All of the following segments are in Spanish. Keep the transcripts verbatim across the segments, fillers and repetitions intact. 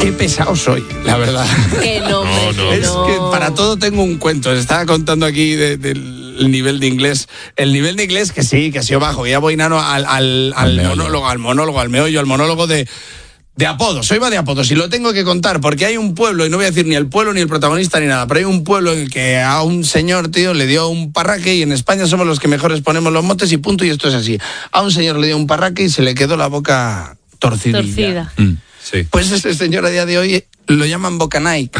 Qué pesado soy, la verdad. Que no, No, no. que Es no. que para todo tengo un cuento. Les estaba contando aquí de- del nivel de inglés. El nivel de inglés que sí, que ha sido bajo. Ya voy nano al, al, al Al meollo. monólogo, al monólogo, al meollo, al monólogo de... De apodos, soy va de apodos y lo tengo que contar porque hay un pueblo, y no voy a decir ni el pueblo ni el protagonista ni nada, pero hay un pueblo en el que a un señor, tío, le dio un parraque, y en España somos los que mejores ponemos los motes y punto, y esto es así. A un señor le dio un parraque y se le quedó la boca torcidilla. Torcida. Mm, sí. Pues ese señor a día de hoy lo llaman Boca Nike.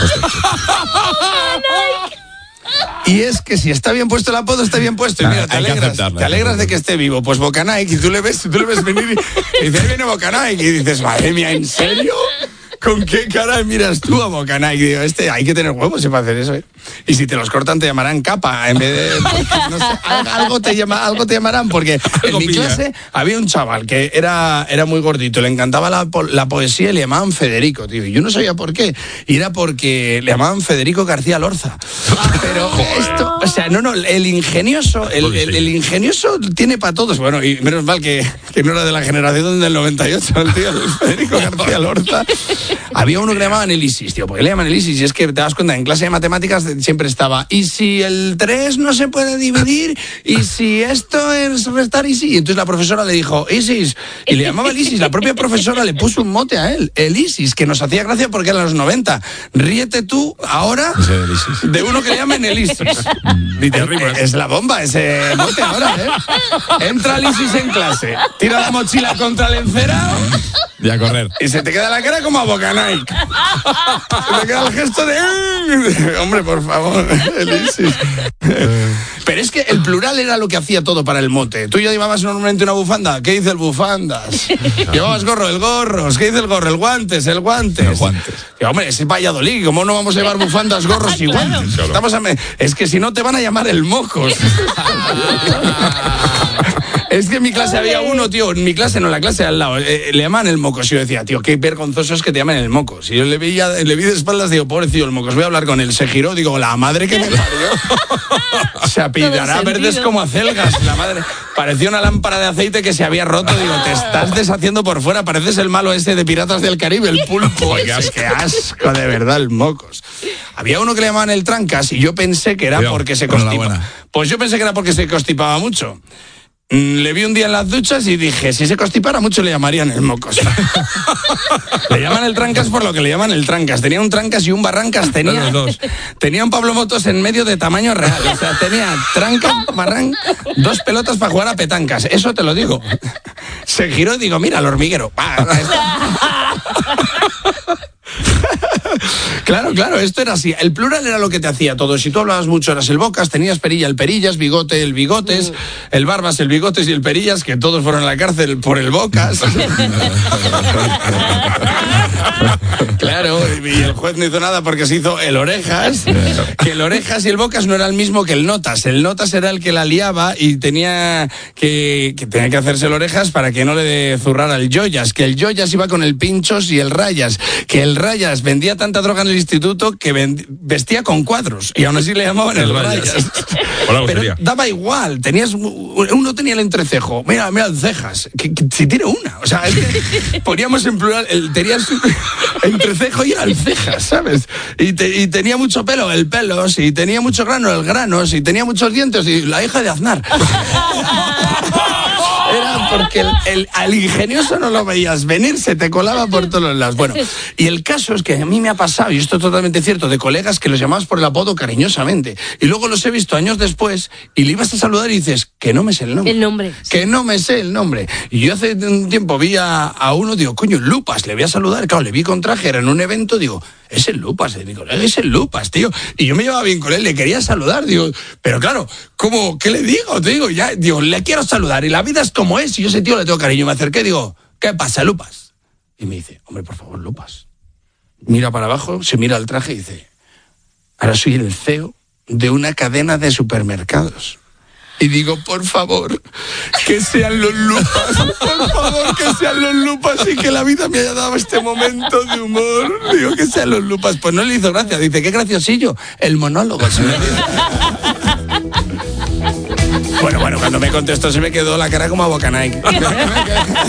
Y es que si está bien puesto el apodo, está bien puesto. Y Ah, mira, te hay que alegras, aceptarlo, te hay que alegras de que aceptarlo. esté vivo. Pues Boca Nike, y tú le ves, tú le ves venir y, y dices, ahí viene Boca Nike. Y dices, madre mía, ¿en serio? ¿Con qué cara miras tú a Boca Nike? Digo, este, hay que tener huevos para hacer eso, ¿eh? Y si te los cortan, te llamarán capa en vez de... porque, no sé, al- algo, te llama, algo te llamarán, porque en Algo mi pilla. clase había un chaval que era, era muy gordito, le encantaba la, po- la poesía y le llamaban Federico, tío. Y yo no sabía por qué. Y era porque le llamaban Federico García Lorza. Pero esto, o sea, no, no, el ingenioso, el, el- el ingenioso tiene para todos. Bueno, y menos mal que, que no era de la generación del noventa y ocho, el tío, el Federico García Lorza. Había uno que le llamaban el ISIS, tío. ¿Por qué le llaman el ISIS? Y es que te das cuenta, en clase de matemáticas siempre estaba, ¿y si el tres no se puede dividir? ¿Y si esto es restar y sí? Y entonces la profesora le dijo, ISIS. Y le llamaba el ISIS. La propia profesora le puso un mote a él, el ISIS, que nos hacía gracia porque eran los noventa. Ríete tú ahora Ese del ISIS. de uno que le llamen el ISIS. Y te rimas. Es la bomba ese mote ahora, ¿eh? Entra el ISIS en clase, tira la mochila contra el encerado Y a correr. y se te queda la cara como a Boca Nike. Se te queda el gesto de... Hombre, por favor, el ISIS. Pero es que el plural era lo que hacía todo para el mote. Tú ya llevabas normalmente una bufanda. ¿Qué dice el bufandas? Llevabas gorro, el gorros. ¿Qué dice el gorro? El guantes, el guantes. El guantes. Y, hombre, es Valladolid. ¿Cómo no vamos a llevar bufandas, gorros y guantes? Claro. Estamos a me- Es que si no te van a llamar el mocos. Es que en mi clase había uno, tío, en mi clase, no, en la clase de al lado, eh, le llaman el mocos. Y yo decía, tío, qué vergonzoso es que te llamen el mocos. Y yo le, veía, le vi de espaldas, digo, pobrecillo el mocos, voy a hablar con él. Se giró, digo, la madre que me parió. Se apellidará Todo verdes sentido. como acelgas, la madre. Parecía una lámpara de aceite que se había roto. Digo, te estás deshaciendo por fuera, pareces el malo ese de Piratas del Caribe, el pulpo. Qué ese. Qué asco, de verdad, el mocos. Había uno que le llamaban el trancas y yo pensé que era Cuidado, porque se con la constipaba. buena. Pues yo pensé que era porque se constipaba mucho. Mm, Le vi un día en las duchas y dije, si se constipara mucho le llamarían el mocos. Le llaman el trancas por lo que le llaman el trancas. Tenía un trancas y un barrancas. Tenía, Los dos. tenía un Pablo Motos en medio de tamaño real. O sea, tenía trancas, barran, dos pelotas para jugar a petancas. Eso te lo digo. Se giró y digo, mira, el hormiguero. Pa, Claro, claro, esto era así. El plural era lo que te hacía todo. Si tú hablabas mucho eras el bocas, tenías perilla, el perillas, bigote, el bigotes, el barbas, el bigotes y el perillas, que todos fueron a la cárcel por el bocas. Claro, y el juez no hizo nada porque se hizo el orejas, que el orejas y el bocas no era el mismo que el notas. El notas era el que la liaba y tenía que, que tenía que hacerse el orejas para que no le zurrara el joyas, que el joyas iba con el pinchos y el rayas, que el rayas vendía tanta droga en el instituto que vend- vestía con cuadros y aún así le llamaban el, El rayas. Rayas. Hola, Pero sería. daba igual, tenías uno tenía el entrecejo, mira, mira el cejas, que, que si tiene una, o sea, es que poníamos en plural, el, tenías entrecejo y era el cejas, ¿sabes? Y, te- y tenía mucho pelo, el pelos, y tenía mucho grano, el granos, y tenía muchos dientes, y la hija de Aznar. Era porque el, el- al ingenioso no lo veías venir, se te colaba por todos los lados. Bueno, y el caso es que a mí me ha pasado, y esto es totalmente cierto, de colegas que los llamabas por el apodo cariñosamente. Y luego los he visto años después, y le ibas a saludar y dices, que no me sé el nombre. El nombre. Que no me sé el nombre. Y yo hace un tiempo vi a, a uno, digo, coño, Lupas, le voy a saludar. Claro, le vi con traje, era en un evento, digo, es el Lupas, de mi colega, es el Lupas, tío. Y yo me llevaba bien con él, le quería saludar, digo, pero claro, ¿cómo? ¿Qué le digo? Te digo, ya, digo, le quiero saludar y la vida es como es y yo a ese tío le tengo cariño. Me acerqué y digo, ¿qué pasa, Lupas? Y me dice, hombre, por favor, Lupas. Mira para abajo, se mira el traje y dice, ahora soy el C E O de una cadena de supermercados. Y digo, por favor, que sean los Lupas, por favor, que sean los Lupas y que la vida me haya dado este momento de humor. Digo, que sean los Lupas. Pues no le hizo gracia, dice, qué graciosillo, el monólogo. Se me dice. Bueno, bueno, cuando me contestó se me quedó la cara como a Boca Nike.